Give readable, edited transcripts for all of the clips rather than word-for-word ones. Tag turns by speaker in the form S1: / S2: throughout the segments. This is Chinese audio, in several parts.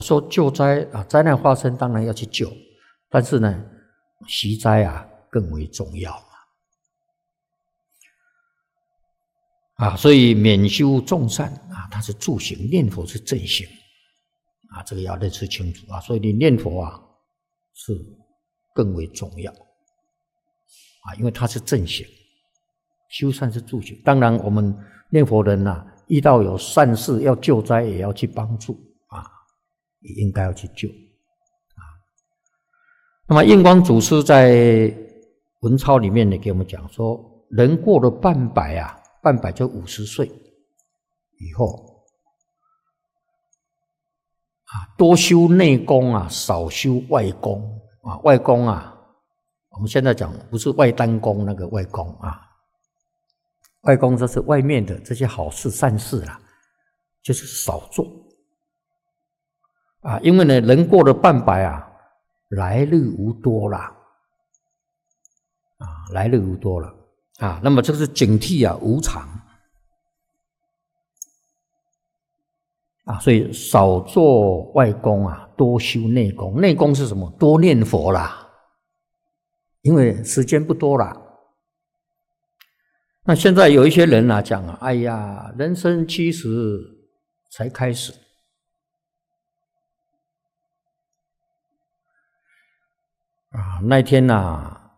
S1: 说救灾啊，灾难发生当然要去救，但是呢，息灾啊更为重要啊。所以免修众善啊，它是助行，念佛是正行啊，这个要认识清楚啊。所以你念佛啊是更为重要啊，因为它是正行，修善是助行。当然，我们念佛人啊，遇到有善事要救灾，也要去帮助啊。也应该要去救啊。那么印光祖师在文钞里面呢，给我们讲说，人过了半百啊，半百就50岁以后啊，多修内功啊，少修外功啊。外功啊，我们现在讲不是外丹功那个外功啊，外功就是外面的这些好事善事啦，就是少做。啊，因为呢，人过了半百啊，来日无多啦，啊，来日无多了啊。那么这个是警惕啊，无常啊，所以少做外功啊，多修内功。内功是什么？多念佛啦，因为时间不多啦。那现在有一些人啊讲啊，哎呀，人生70才开始。啊，那一天啊，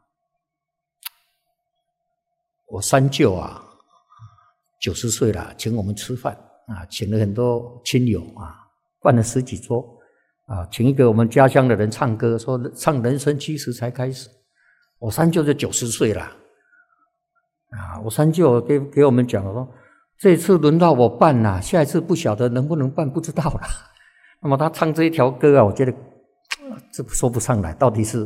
S1: 我三舅啊，90岁了，请我们吃饭啊，请了很多亲友啊，办了10几桌啊，请一个我们家乡的人唱歌，说唱人生70才开始。我三舅就90岁了啊，我三舅给我们讲说，这次轮到我办啦，下一次不晓得能不能办，不知道了。那么他唱这一条歌啊，我觉得这说不上来，到底是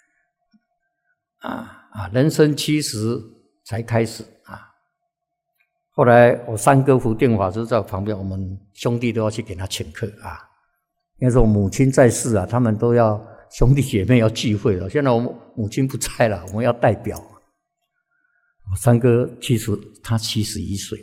S1: 人生70才开始啊。后来我三哥福定法师在旁边，我们兄弟都要去给他请客啊。那时候我母亲在世啊，他们都要兄弟姐妹要聚会了。现在我母亲不在了，我们要代表。我三哥他71岁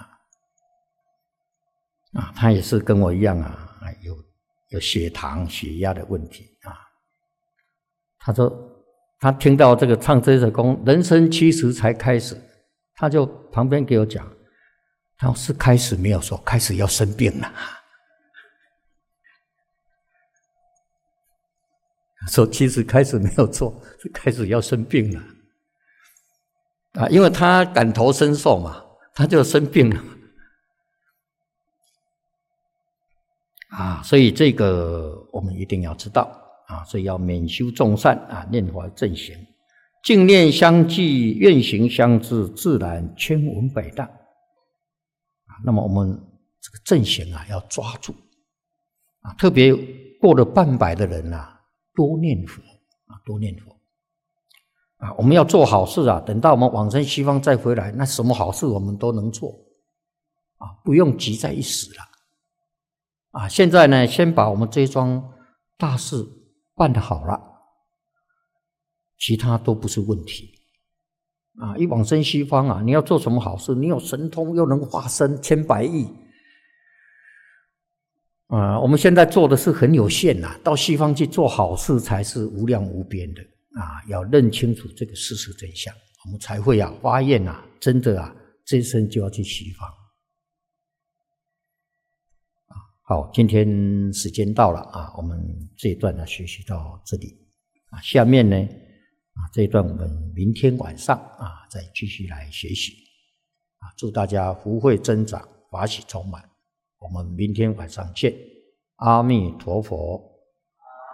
S1: 啊，他也是跟我一样啊，有血糖、血压的问题啊。他说他听到这个唱这首歌，人生70才开始，他就旁边给我讲，他说是开始没有说，开始要生病了。说70开始没有错，是开始要生病了啊，因为他感同身受嘛，他就生病了啊，所以这个我们一定要知道。啊，所以要免修众善啊，念佛正行，净念相继，愿行相致，自然千文百当啊。那么我们这个正行啊，要抓住啊，特别过了半百的人啊，多念佛啊，多念佛啊。我们要做好事啊，等到我们往生西方再回来，那什么好事我们都能做啊，不用急在一时了啊。现在呢，先把我们这一桩大事办得好了，其他都不是问题啊！一往生西方啊，你要做什么好事？你有神通，又能化身千百亿啊！我们现在做的是很有限呐，到西方去做好事才是无量无边的啊！要认清楚这个事实真相，我们才会啊发愿啊，真的啊，这一生就要去西方。好，今天时间到了啊，我们这一段呢学习到这里啊，下面呢这一段我们明天晚上再继续来学习啊，祝大家福慧增长，法喜充满，我们明天晚上见，阿弥陀佛。